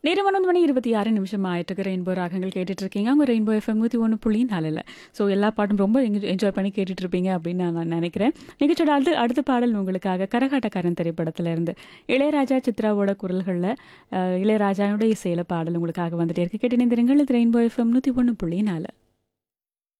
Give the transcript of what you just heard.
நேரம் 11 மணி 26 நிமிஷம் ஆயிட்டு ரெயின்போ ராகங்கள் கேட்டுட்டு இருக்கீங்க. அவங்க ரெயின்போ எஃப்எம் 101.4. ஸோ எல்லா பாட்டும் ரொம்ப என்ஜாய் பண்ணி கேட்டுட்டு இருப்பீங்க அப்படின்னு நான் நினைக்கிறேன். நிகழ்ச்சியோட அடுத்த பாடல் உங்களுக்காக கரகாட்டக்காரன் திரைப்படத்துல இருந்து இளையராஜா சித்ராவோட குரல்களில் இளையராஜாவோட இசையில பாடல் உங்களுக்காக வந்துட்டே இருக்கு. கேட்டு நிந்திரங்கள் இது ரெயின்போ எஃப்எம் 101.4.